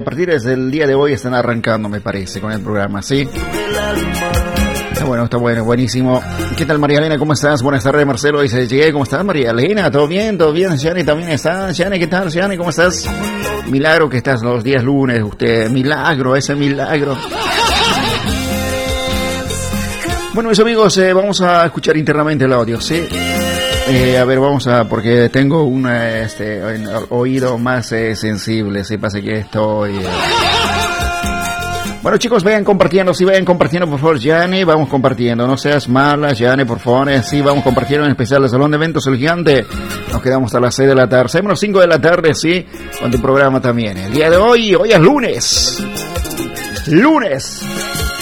partir del día de hoy están arrancando, me parece, con el programa, ¿sí? Está bueno, buenísimo. ¿Qué tal, María Elena? ¿Cómo estás? Buenas tardes, Marcelo. Dice, llegué, ¿cómo estás, María Elena? ¿Todo bien? Yani también está. Yani, ¿qué tal, Yani? ¿Cómo estás? Milagro que estás los días lunes, usted. Milagro, ese milagro. Bueno, mis amigos, vamos a escuchar internamente el audio, ¿sí? A ver, porque tengo un oído más sensible, ¿sí? Pasa que estoy... Bueno, chicos, vayan compartiendo, por favor, Yani, vamos compartiendo, no seas mala, Yani, por favor, sí, vamos compartiendo, en especial el Salón de Eventos El Gigante. Nos quedamos hasta las 6 de la tarde, 5 de la tarde, sí, con tu programa también. El día de hoy es lunes.